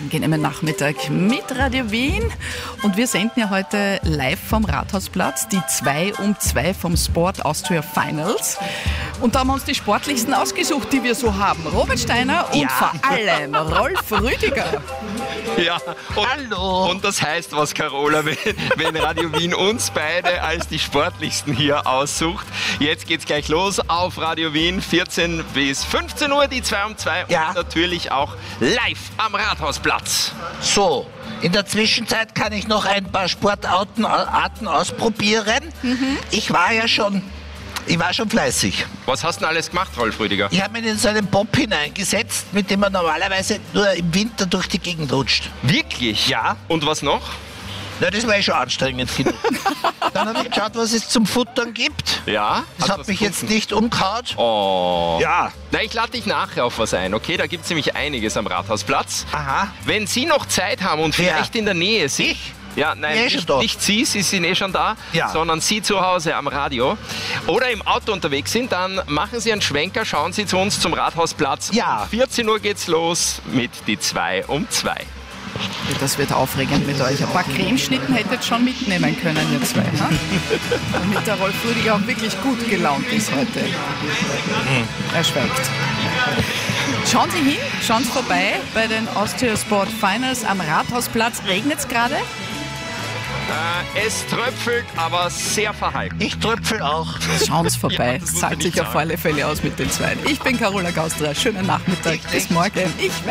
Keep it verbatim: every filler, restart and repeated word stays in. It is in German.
angenehmen Nachmittag mit Radio Wien. Und wir senden ja heute live vom Rathausplatz die zwei um zwei vom Sport Austria Finals. Und da haben wir uns die sportlichsten ausgesucht, die wir so haben. Robert Steiner und Ja. vor allem Rolf Rüdiger. Ja, und, Hallo. und das heißt was, Carola, wenn, wenn Radio Wien uns beide als die sportlichsten hier aussucht. Jetzt geht's gleich los auf Radio Wien, vierzehn bis fünfzehn Uhr, die zwei um zwei Ja. und natürlich auch live am Rathausplatz. So, in der Zwischenzeit kann ich noch ein paar Sportarten Arten ausprobieren. Ich war ja schon, ich war schon fleißig. Was hast du denn alles gemacht, Rolf Rüdiger? Ich habe mich in so einen Bob hineingesetzt, mit dem man normalerweise nur im Winter durch die Gegend rutscht. Wirklich? Ja. Und was noch? Na, das war ja schon anstrengend genug. Dann habe ich geschaut, was es zum Futtern gibt. Ja? Das Hast hat was mich jetzt gefunden? nicht umgehauen. Oh. Ja. Na, ich lade dich nachher auf was ein, okay? Da gibt es nämlich einiges am Rathausplatz. Aha. Wenn Sie noch Zeit haben und Wer? vielleicht in der Nähe sind. Ich? Ja, nein, Ja, eh schon nicht, da. nicht Sie, Sie sind eh schon da, Ja. sondern Sie zu Hause am Radio oder im Auto unterwegs sind, dann machen Sie einen Schwenker, schauen Sie zu uns zum Rathausplatz. Ja. Um vierzehn Uhr geht's los mit die zwei um zwei. Das wird aufregend mit euch. Ein paar Cremeschnitten hättet schon mitnehmen können, ihr zwei. Ha? Damit der Rolf Rüdiger auch wirklich gut gelaunt ist heute. Er schweigt. Schauen Sie hin, schauen Sie vorbei bei den Austria Sport Finals am Rathausplatz. Regnet es gerade? Äh, es tröpfelt, aber sehr verhalten. Ich tröpfel auch. Schauen Sie vorbei. Ja, Es das muss zahlt man sich nicht auf sagen. alle Fälle aus mit den zwei. Ich bin Carola Gaustra. Schönen Nachmittag. Ich Bis nicht. morgen. Ich